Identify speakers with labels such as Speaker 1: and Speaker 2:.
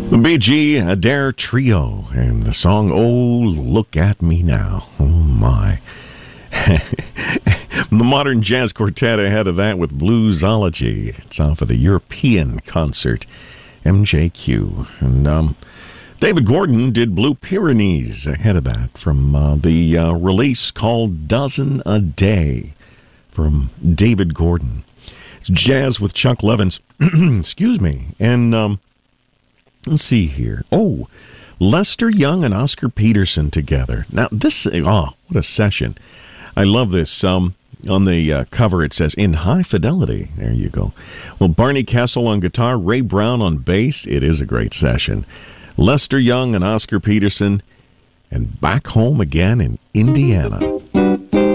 Speaker 1: The BG Adair Trio and the song "Oh Look at Me Now." Oh my. The Modern Jazz Quartet ahead of that with Bluesology. It's off of the European concert, MJQ. And David Gordon did Blue Pyrenees ahead of that from the release called Dozen a Day from David Gordon. It's jazz with Chuck Levins. Excuse me. And let's see here. Oh, Lester Young and Oscar Peterson together. Now, what a session. I love this. On the cover, it says, "In High Fidelity." There you go. Well, Barney Kessel on guitar, Ray Brown on bass. It is a great session. Lester Young and Oscar Peterson, and Back Home Again in Indiana.